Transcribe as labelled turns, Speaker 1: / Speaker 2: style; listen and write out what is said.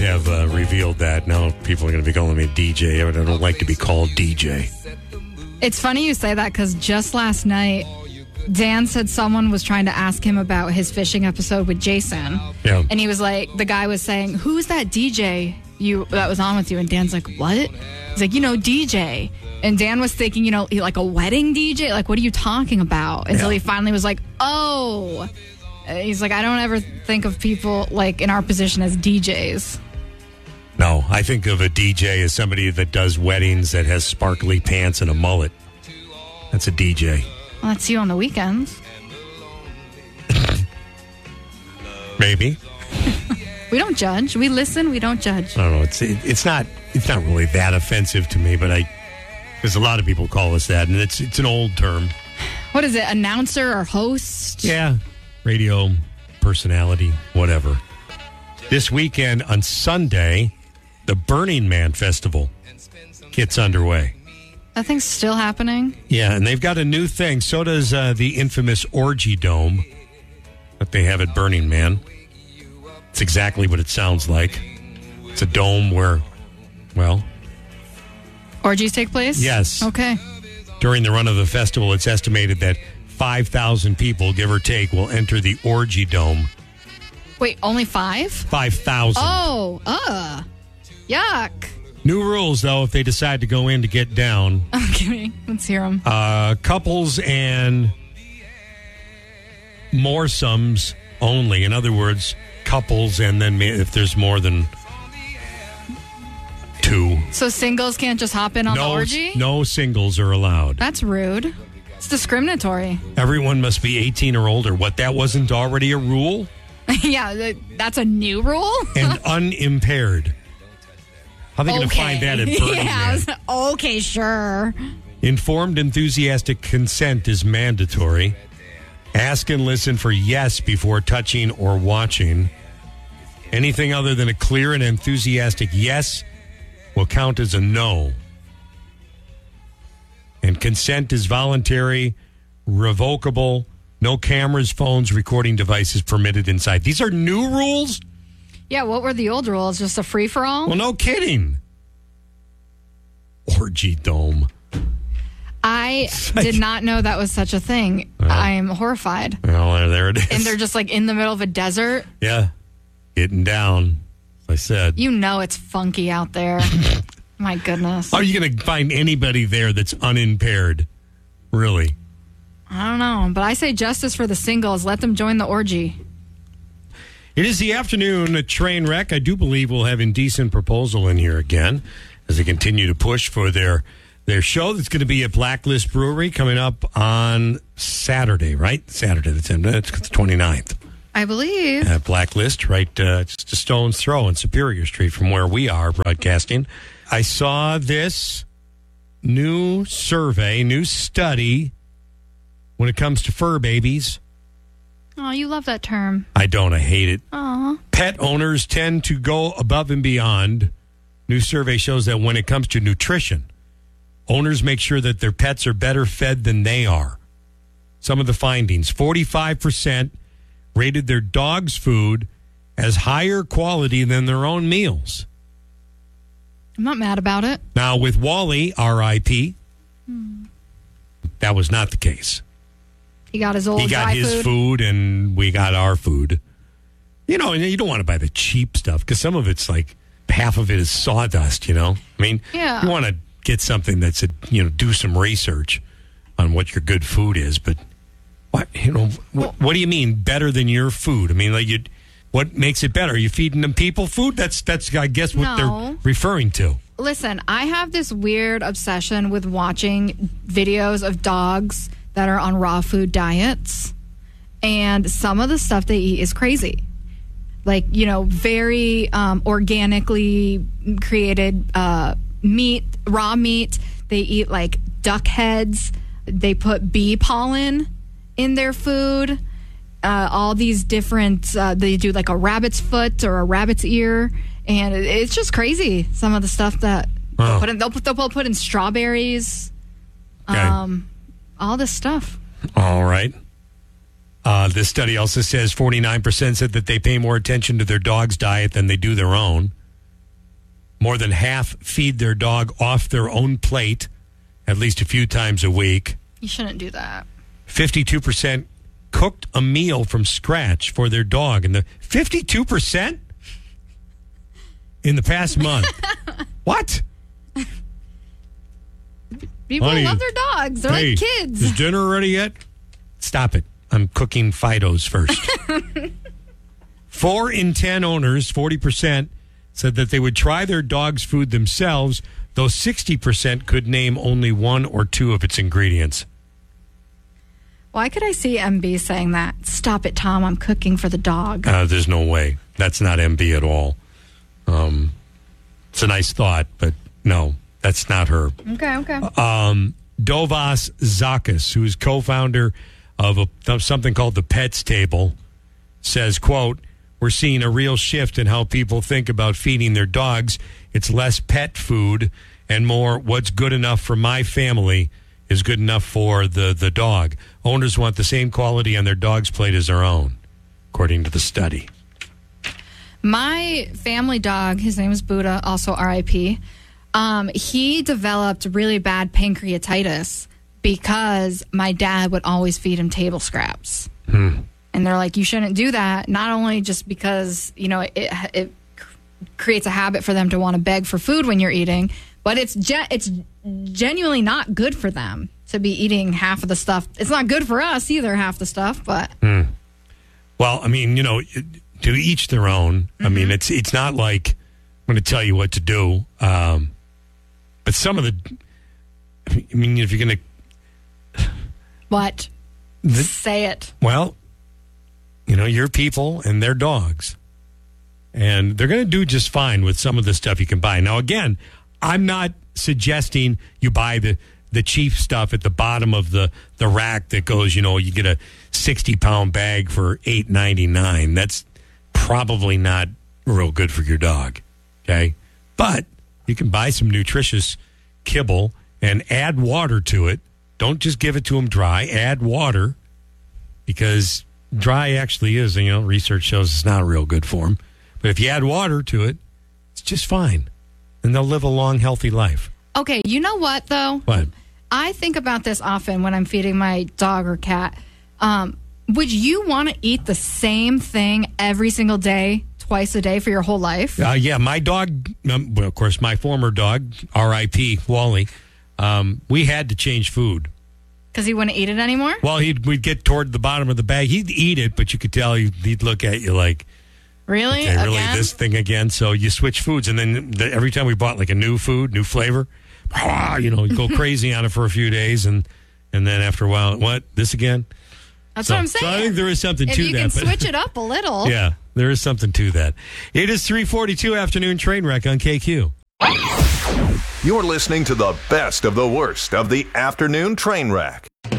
Speaker 1: have revealed that. Now people are going to be calling me DJ. I don't like to be called DJ.
Speaker 2: It's funny you say that because just last night, Dan said someone was trying to ask him about his fishing episode with Jason.
Speaker 1: Yeah.
Speaker 2: And he was like, the guy was saying, who's that DJ that was on with you? And Dan's like, what? He's like, DJ. And Dan was thinking, like a wedding DJ? Like, what are you talking about? Until he finally was like, oh. He's like, I don't ever think of people like in our position as DJs.
Speaker 1: No, I think of a DJ as somebody that does weddings that has sparkly pants and a mullet. That's a DJ.
Speaker 2: Well, that's you on the weekends.
Speaker 1: Maybe.
Speaker 2: We don't judge. We listen. We don't judge.
Speaker 1: I don't know. It's not really that offensive to me, but because a lot of people call us that, and it's an old term.
Speaker 2: What is it? Announcer or host?
Speaker 1: Yeah. Radio personality, whatever. This weekend on Sunday, the Burning Man Festival gets underway.
Speaker 2: That thing's still happening?
Speaker 1: Yeah, and they've got a new thing. So does the infamous Orgy Dome that they have at Burning Man. It's exactly what it sounds like. It's a dome where,
Speaker 2: orgies take place?
Speaker 1: Yes.
Speaker 2: Okay.
Speaker 1: During the run of the festival, it's estimated that 5,000 people, give or take, will enter the Orgy Dome.
Speaker 2: Wait, only 5?
Speaker 1: 5,000.
Speaker 2: Oh, yuck.
Speaker 1: New rules, though, if they decide to go in to get down.
Speaker 2: Okay, let's hear them.
Speaker 1: Couples and moresomes only. In other words, couples and then if there's more than 2.
Speaker 2: So singles can't just hop in on the orgy?
Speaker 1: No singles are allowed.
Speaker 2: That's rude. It's discriminatory.
Speaker 1: Everyone must be 18 or older. What, that wasn't already a rule?
Speaker 2: Yeah, that's a new rule?
Speaker 1: And unimpaired. How are they going to find that at Burning Man?
Speaker 2: Okay, sure.
Speaker 1: Informed, enthusiastic consent is mandatory. Ask and listen for yes before touching or watching. Anything other than a clear and enthusiastic yes will count as a no. And consent is voluntary, revocable, no cameras, phones, recording devices permitted inside. These are new rules?
Speaker 2: Yeah, what were the old rules? Just a free-for-all?
Speaker 1: Well, no kidding. Orgy Dome.
Speaker 2: I did not know that was such a thing. I am horrified.
Speaker 1: Well, there it is.
Speaker 2: And they're just like in the middle of a desert?
Speaker 1: Yeah. Getting down, as I said.
Speaker 2: You know it's funky out there. My goodness.
Speaker 1: How are you going to find anybody there that's unimpaired? Really?
Speaker 2: I don't know, but I say justice for the singles. Let them join the orgy.
Speaker 1: It is the afternoon train wreck. I do believe we'll have Indecent Proposal in here again as they continue to push for their show that's going to be at Blacklist Brewery coming up on Saturday, right? Saturday, it's the 29th.
Speaker 2: I believe.
Speaker 1: At Blacklist, right just a stone's throw on Superior Street from where we are broadcasting. I saw this new survey, new study when it comes to fur babies.
Speaker 2: Oh, you love that term.
Speaker 1: I don't. I hate it.
Speaker 2: Aw.
Speaker 1: Pet owners tend to go above and beyond. New survey shows that when it comes to nutrition, owners make sure that their pets are better fed than they are. Some of the findings: 45% rated their dog's food as higher quality than their own meals.
Speaker 2: I'm not mad about it.
Speaker 1: Now, with Wally, R.I.P., that was not the case.
Speaker 2: He got his old
Speaker 1: He got
Speaker 2: dry
Speaker 1: his food, and we got our food. You know, and you don't want to buy the cheap stuff because some of it's like half of it is sawdust, you know? I mean,
Speaker 2: yeah.
Speaker 1: You want to get something that's, do some research on what your good food is. But, what do you mean better than your food? I mean, what makes it better? Are you feeding them people food? That's I guess, what they're referring to.
Speaker 2: Listen, I have this weird obsession with watching videos of dogs that are on raw food diets. And some of the stuff they eat is crazy. Like, very organically created meat, raw meat. They eat like duck heads. They put bee pollen in their food. All these different, they do like a rabbit's foot or a rabbit's ear. And it's just crazy. Some of the stuff that they'll put in, they'll put in strawberries.
Speaker 1: Okay.
Speaker 2: All this stuff.
Speaker 1: All right. This study also says 49% said that they pay more attention to their dog's diet than they do their own. More than half feed their dog off their own plate at least a few times a week.
Speaker 2: You shouldn't do that.
Speaker 1: 52% cooked a meal from scratch for their dog. And the 52% in the past month. What?
Speaker 2: People
Speaker 1: Honey,
Speaker 2: love their dogs. They're like kids.
Speaker 1: Is dinner ready yet? Stop it. I'm cooking Fidos first. 4 in 10 owners, 40%, said that they would try their dog's food themselves, though 60% could name only 1 or 2 of its ingredients.
Speaker 2: Why could I see MB saying that? Stop it, Tom. I'm cooking for the dog.
Speaker 1: There's no way. That's not MB at all. It's a nice thought, but no, that's not her.
Speaker 2: Okay.
Speaker 1: Dovas Zakis, who's co-founder of something called the Pets Table, says, quote, "We're seeing a real shift in how people think about feeding their dogs. It's less pet food and more what's good enough for my family is good enough for the dog. Owners want the same quality on their dog's plate as their own, according to the study."
Speaker 2: My family dog, his name is Buddha, also RIP. He developed really bad pancreatitis because my dad would always feed him table scraps. And they're like, you shouldn't do that. Not only just because, it creates a habit for them to want to beg for food when you're eating, but it's genuinely not good for them to be eating half of the stuff. It's not good for us either, half the stuff, but.
Speaker 1: Well, I mean, to each their own. I mean, it's not like I'm going to tell you what to do. But some of if you're going to.
Speaker 2: What? Say it.
Speaker 1: Well, your people and their dogs. And they're going to do just fine with some of the stuff you can buy. Now, again, I'm not suggesting you buy the cheap stuff at the bottom of the rack that goes, you get a 60-pound bag for $8.99. That's probably not real good for your dog, okay? But you can buy some nutritious kibble and add water to it. Don't just give it to them dry. Add water, because dry actually is, research shows it's not real good for them. But if you add water to it, it's just fine. And they'll live a long, healthy life.
Speaker 2: Okay, you know what, though?
Speaker 1: What?
Speaker 2: I think about this often when I'm feeding my dog or cat. Would you want to eat the same thing every single day, twice a day for your whole life?
Speaker 1: Yeah, my dog, well, of course, my former dog, R.I.P., Wally, we had to change food.
Speaker 2: Because he wouldn't eat it anymore?
Speaker 1: Well, we'd get toward the bottom of the bag. He'd eat it, but you could tell he'd look at you like,
Speaker 2: really?
Speaker 1: Okay, really,
Speaker 2: again?
Speaker 1: this thing again? So you switch foods, and then every time we bought like a new food, new flavor, you go crazy on it for a few days, and then after a while, what? This again?
Speaker 2: That's what I'm saying.
Speaker 1: So I think there is something
Speaker 2: if
Speaker 1: to
Speaker 2: you
Speaker 1: that.
Speaker 2: can switch it up a little.
Speaker 1: Yeah, there is something to that. It is 3:42 afternoon train wreck on KQ.
Speaker 3: You're listening to the best of the worst of the afternoon train wreck.